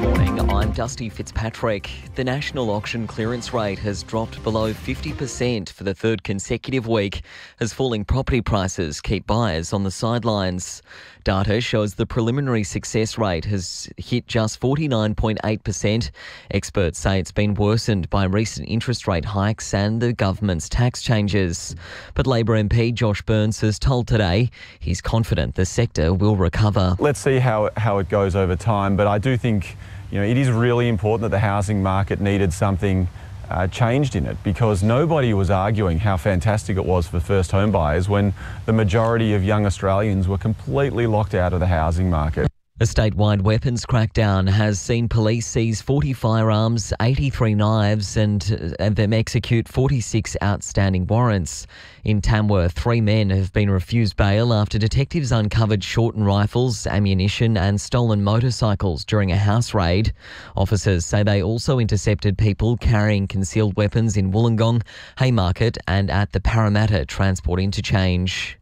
Morning, I'm Dusty Fitzpatrick. The national auction clearance rate has dropped below 50% for the third consecutive week as falling property prices keep buyers on the sidelines. Data shows the preliminary success rate has hit just 49.8%. Experts say it's been worsened by recent interest rate hikes and the government's tax changes. But Labor MP Josh Burns has told Today he's confident the sector will recover. Let's see how it goes over time, but I do think it is really important that the housing market needed something changed in it, because nobody was arguing how fantastic it was for first home buyers when the majority of young Australians were completely locked out of the housing market. A statewide weapons crackdown has seen police seize 40 firearms, 83 knives and them execute 46 outstanding warrants. In Tamworth, 3 men have been refused bail after detectives uncovered shortened rifles, ammunition and stolen motorcycles during a house raid. Officers say they also intercepted people carrying concealed weapons in Wollongong, Haymarket and at the Parramatta Transport Interchange.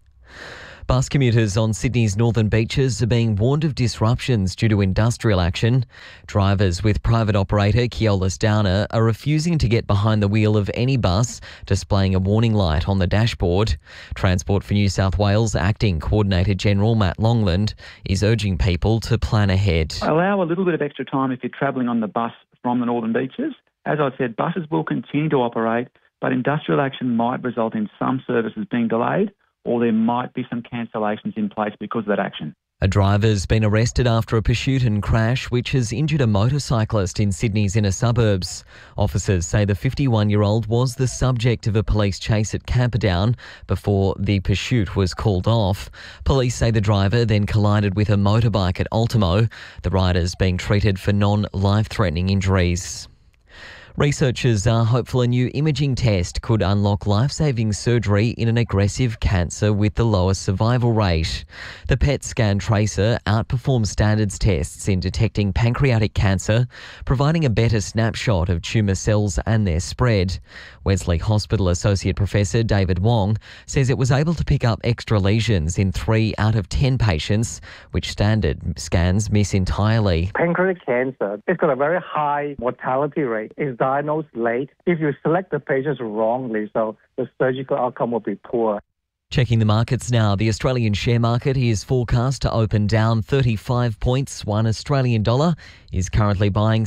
Bus commuters on Sydney's northern beaches are being warned of disruptions due to industrial action. Drivers with private operator Keolis Downer are refusing to get behind the wheel of any bus, displaying a warning light on the dashboard. Transport for New South Wales Acting Coordinator General Matt Longland is urging people to plan ahead. Allow a little bit of extra time if you're travelling on the bus from the northern beaches. As I said, buses will continue to operate, but industrial action might result in some services being delayed, or there might be some cancellations in place because of that action. A driver's been arrested after a pursuit and crash which has injured a motorcyclist in Sydney's inner suburbs. Officers say the 51-year-old was the subject of a police chase at Camperdown before the pursuit was called off. Police say the driver then collided with a motorbike at Ultimo. The rider's being treated for non-life-threatening injuries. Researchers are hopeful a new imaging test could unlock life-saving surgery in an aggressive cancer with the lowest survival rate. The PET scan tracer outperforms standards tests in detecting pancreatic cancer, providing a better snapshot of tumour cells and their spread. Wesley Hospital Associate Professor David Wong says it was able to pick up extra lesions in 3 out of 10 patients, which standard scans miss entirely. Pancreatic cancer, it's got a very high mortality rate. It's diagnosed late if you select the patients wrongly, so the surgical outcome will be poor. Checking the markets now, the Australian share market is forecast to open down 35 points. One Australian dollar is currently buying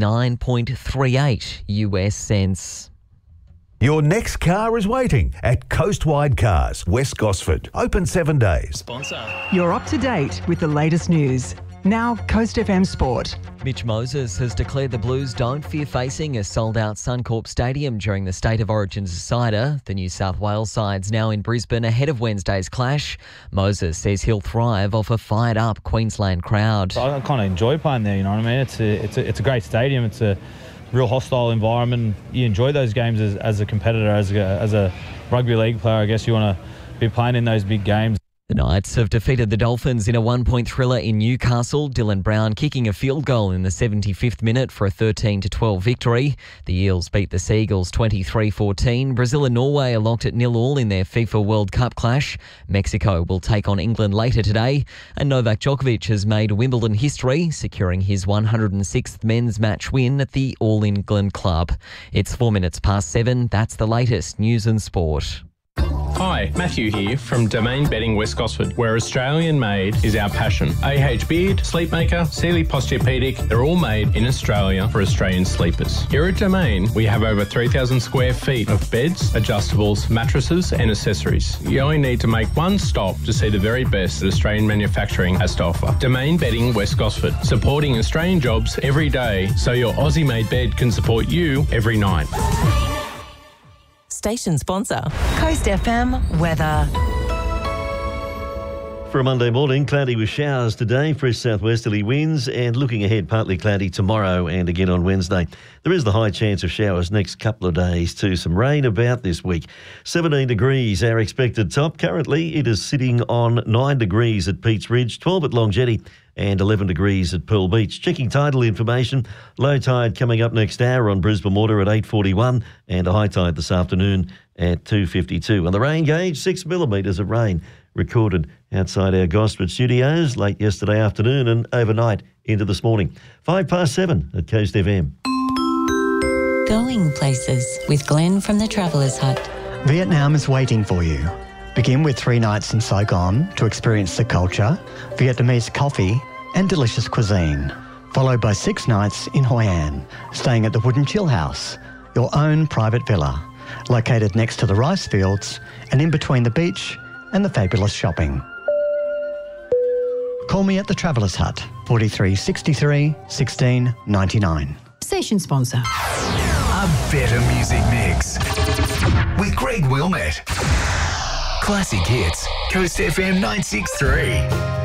69.38 US cents. Your next car is waiting at Coastwide Cars, West Gosford. Open 7 days. Sponsor. You're up to date with the latest news. Now, Coast FM Sport. Mitch Moses has declared the Blues don't fear facing a sold-out Suncorp Stadium during the State of Origin decider. The New South Wales side's now in Brisbane ahead of Wednesday's clash. Moses says he'll thrive off a fired-up Queensland crowd. I kind of enjoy playing there, you know what I mean? It's a great stadium. It's a real hostile environment. You enjoy those games as a competitor, as a rugby league player. I guess you want to be playing in those big games. The Knights have defeated the Dolphins in a 1-point thriller in Newcastle. Dylan Brown kicking a field goal in the 75th minute for a 13-12 victory. The Eels beat the Seagulls 23-14. Brazil and Norway are locked at 0-0 in their FIFA World Cup clash. Mexico will take on England later today. And Novak Djokovic has made Wimbledon history, securing his 106th men's match win at the All England Club. It's 4 minutes past 7. That's the latest news and sport. Hi, Matthew here from Domain Bedding West Gosford, where Australian made is our passion. AH Beard, Sleepmaker, Sealy Posturepedic, they're all made in Australia for Australian sleepers. Here at Domain, we have over 3,000 square feet of beds, adjustables, mattresses and accessories. You only need to make one stop to see the very best that Australian manufacturing has to offer. Domain Bedding West Gosford, supporting Australian jobs every day so your Aussie-made bed can support you every night. Station sponsor, Coast FM weather. For a Monday morning, cloudy with showers today, fresh southwesterly winds, and looking ahead, partly cloudy tomorrow and again on Wednesday. There is the high chance of showers next couple of days too. Some rain about this week. 17 degrees, our expected top. Currently, it is sitting on 9 degrees at Peats Ridge, 12 at Long Jetty, and 11 degrees at Pearl Beach. Checking tidal information. Low tide coming up next hour on Brisbane Water at 8:41, and a high tide this afternoon at 2:52. On the rain gauge, 6 millimetres of rain recorded outside our Gosford studios late yesterday afternoon and overnight into this morning. 7:05 at Coast FM. Going places with Glenn from the Travellers Hut. Vietnam is waiting for you. Begin with 3 nights in Saigon to experience the culture, Vietnamese coffee and delicious cuisine. Followed by 6 nights in Hoi An, staying at the Wooden Chill House, your own private villa, located next to the rice fields and in between the beach and the fabulous shopping. Call me at the Travellers Hut, 43 63 16 99. Station sponsor. A better music mix with Greg Wilmette. Classic hits, Coast FM 963.